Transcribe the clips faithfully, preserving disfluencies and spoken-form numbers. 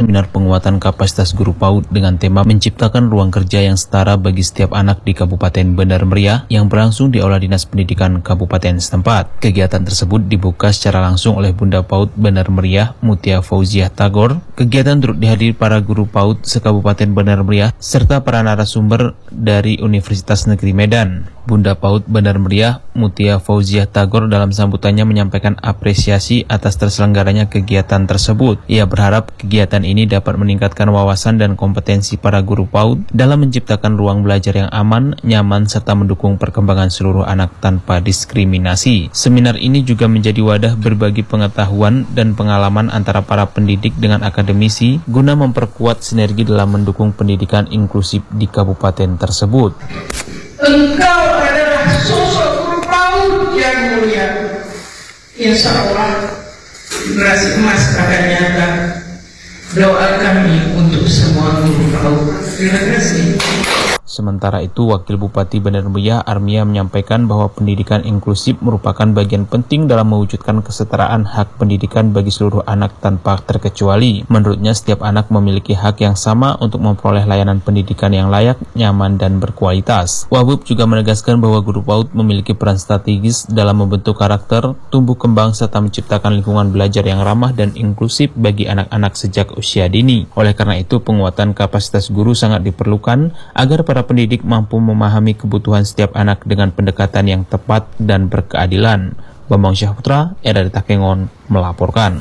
seminar penguatan kapasitas guru PAUD dengan tema menciptakan ruang kerja yang setara bagi setiap anak di Kabupaten Benar Meriah yang berlangsung di Aula Dinas Pendidikan Kabupaten setempat. Kegiatan tersebut dibuka secara langsung oleh Bunda PAUD Benar Meriah, Mutia Fauziah Tagor. Kegiatan turut dihadiri para guru PAUD se-Kabupaten Benar Meriah serta para narasumber dari Universitas Negeri Medan. Bunda PAUD Benar Meriah, Mutia Fauziah Tagor dalam sambutannya menyampaikan apresiasi atas terselenggaranya kegiatan tersebut. Ia berharap kegiatan ini dapat meningkatkan wawasan dan kompetensi para guru PAUD dalam menciptakan ruang belajar yang aman, nyaman, serta mendukung perkembangan seluruh anak tanpa diskriminasi. Seminar ini juga menjadi wadah berbagi pengetahuan dan pengalaman antara para pendidik dengan akademisi guna memperkuat sinergi dalam mendukung pendidikan inklusif di kabupaten tersebut. Engkau adalah sosok guru PAUD yang mulia. Insya Allah generasi emas akan nyata. Doa kami untuk semua guru PAUD. Terima kasih. Sementara itu, Wakil Bupati Benar Meriah Armia menyampaikan bahwa pendidikan inklusif merupakan bagian penting dalam mewujudkan kesetaraan hak pendidikan bagi seluruh anak tanpa terkecuali. Menurutnya, setiap anak memiliki hak yang sama untuk memperoleh layanan pendidikan yang layak, nyaman, dan berkualitas. Wabub juga menegaskan bahwa guru PAUD memiliki peran strategis dalam membentuk karakter, tumbuh kembang, serta menciptakan lingkungan belajar yang ramah dan inklusif bagi anak-anak sejak usia dini. Oleh karena itu, penguatan kapasitas guru sangat diperlukan agar para pendidik mampu memahami kebutuhan setiap anak dengan pendekatan yang tepat dan berkeadilan. Bambang Syahputra, R R Takengon, melaporkan.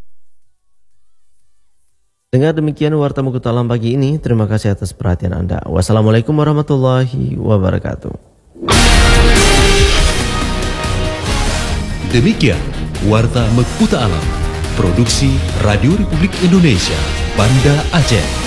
Dengan demikian Warta Mukuta Alam pagi ini, terima kasih atas perhatian Anda. Wassalamualaikum warahmatullahi wabarakatuh. Demikian Warta Mukuta Alam, produksi Radio Republik Indonesia, Banda Aceh.